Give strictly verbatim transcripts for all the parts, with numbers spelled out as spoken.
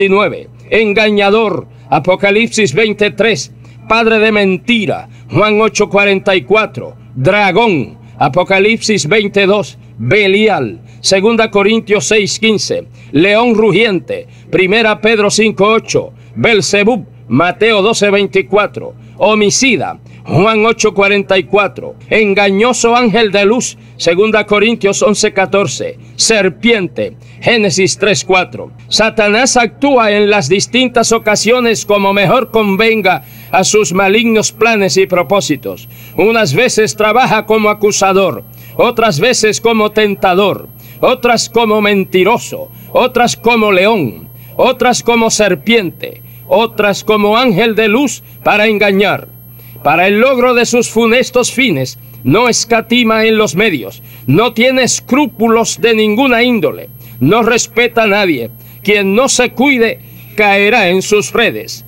diecinueve, engañador, Apocalipsis veintitrés, padre de mentira, Juan ocho cuarenta y cuatro, dragón, Apocalipsis veintidós, Belial, segunda Corintios seis quince, león rugiente, primera Pedro cinco ocho, Belzebub, Mateo doce veinticuatro, homicida, Juan ocho cuarenta y cuatro, engañoso ángel de luz, segunda Corintios once catorce, serpiente, Génesis tres cuatro. Satanás actúa en las distintas ocasiones como mejor convenga a sus malignos planes y propósitos. Unas veces trabaja como acusador, otras veces como tentador, otras como mentiroso, otras como león, otras como serpiente, otras como ángel de luz para engañar. Para el logro de sus funestos fines, no escatima en los medios, no tiene escrúpulos de ninguna índole, no respeta a nadie. Quien no se cuide caerá en sus redes.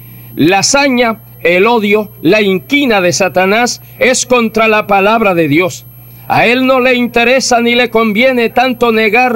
La hazaña, el odio, la inquina de Satanás es contra la palabra de Dios. A él no le interesa ni le conviene tanto negar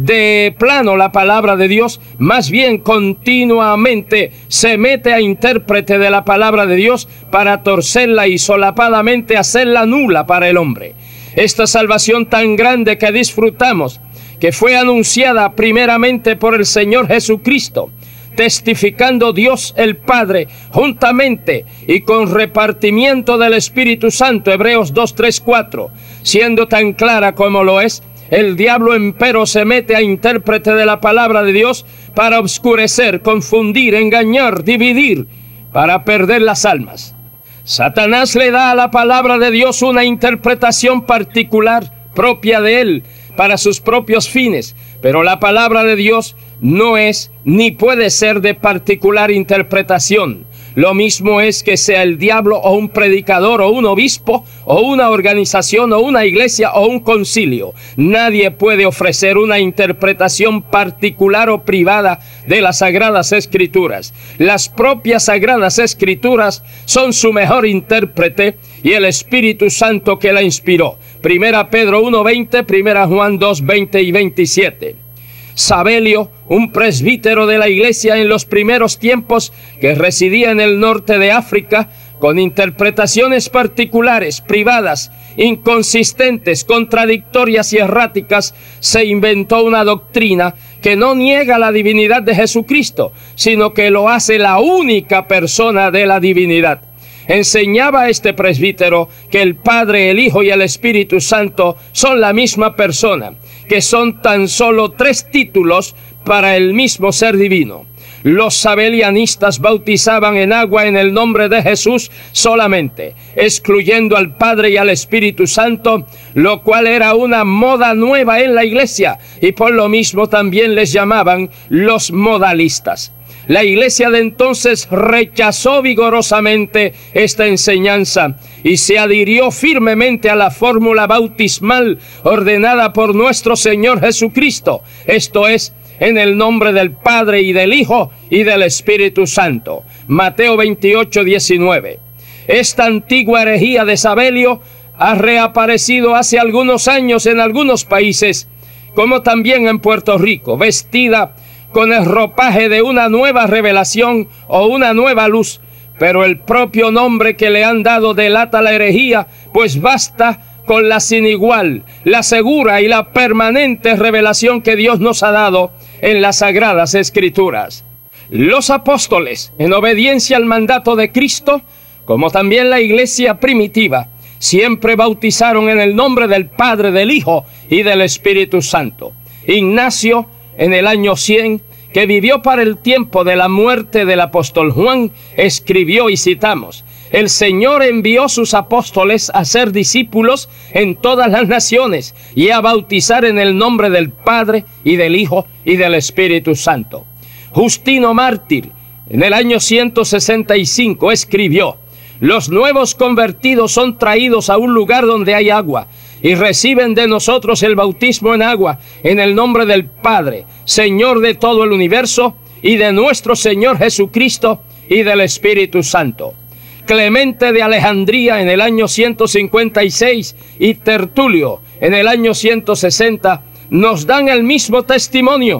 de plano la palabra de Dios, más bien continuamente se mete a intérprete de la palabra de Dios para torcerla y solapadamente hacerla nula para el hombre. Esta salvación tan grande que disfrutamos, que fue anunciada primeramente por el Señor Jesucristo, testificando Dios el Padre juntamente y con repartimiento del Espíritu Santo, Hebreos dos, tres, cuatro, siendo tan clara como lo es, el diablo empero se mete a intérprete de la palabra de Dios para obscurecer, confundir, engañar, dividir, para perder las almas. Satanás le da a la palabra de Dios una interpretación particular, propia de él, para sus propios fines, pero la palabra de Dios no es ni puede ser de particular interpretación. Lo mismo es que sea el diablo o un predicador o un obispo o una organización o una iglesia o un concilio. Nadie puede ofrecer una interpretación particular o privada de las Sagradas Escrituras. Las propias Sagradas Escrituras son su mejor intérprete y el Espíritu Santo que la inspiró. Primera Pedro uno veinte, Primera Juan dos veinte y veintisiete. Sabelio, un presbítero de la iglesia en los primeros tiempos que residía en el norte de África, con interpretaciones particulares, privadas, inconsistentes, contradictorias y erráticas, se inventó una doctrina que no niega la divinidad de Jesucristo, sino que lo hace la única persona de la divinidad. Enseñaba a este presbítero que el Padre, el Hijo y el Espíritu Santo son la misma persona, que son tan solo tres títulos para el mismo ser divino. Los sabelianistas bautizaban en agua en el nombre de Jesús solamente, excluyendo al Padre y al Espíritu Santo, lo cual era una moda nueva en la iglesia, y por lo mismo también les llamaban los modalistas. La iglesia de entonces rechazó vigorosamente esta enseñanza y se adhirió firmemente a la fórmula bautismal ordenada por nuestro Señor Jesucristo, esto es, en el nombre del Padre y del Hijo y del Espíritu Santo. Mateo veintiocho, diecinueve. Esta antigua herejía de Sabelio ha reaparecido hace algunos años en algunos países, como también en Puerto Rico, vestida con el ropaje de una nueva revelación o una nueva luz, pero el propio nombre que le han dado delata la herejía, pues basta con la sin igual, la segura y la permanente revelación que Dios nos ha dado en las Sagradas Escrituras. Los apóstoles, en obediencia al mandato de Cristo, como también la iglesia primitiva, siempre bautizaron en el nombre del Padre, del Hijo y del Espíritu Santo. Ignacio, en el año cien, que vivió para el tiempo de la muerte del apóstol Juan, escribió y citamos: el Señor envió sus apóstoles a ser discípulos en todas las naciones y a bautizar en el nombre del Padre y del Hijo y del Espíritu Santo. Justino Mártir, en el año ciento sesenta y cinco, escribió: los nuevos convertidos son traídos a un lugar donde hay agua y reciben de nosotros el bautismo en agua en el nombre del Padre, Señor de todo el universo, y de nuestro Señor Jesucristo y del Espíritu Santo. Clemente de Alejandría en el año ciento cincuenta y seis y Tertulio en el año ciento sesenta nos dan el mismo testimonio,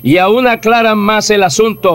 y aún aclaran más el asunto